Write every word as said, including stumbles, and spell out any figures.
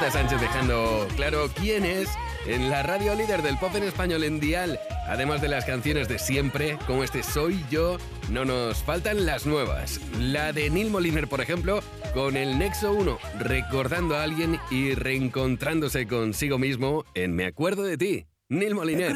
Marta Sánchez dejando claro quién es en la radio líder del pop en español en Dial. Además de las canciones de siempre, como este Soy Yo, no nos faltan las nuevas. La de Neil Moliner, por ejemplo, con el Nexo uno, recordando a alguien y reencontrándose consigo mismo en Me Acuerdo de Ti. Neil Moliner.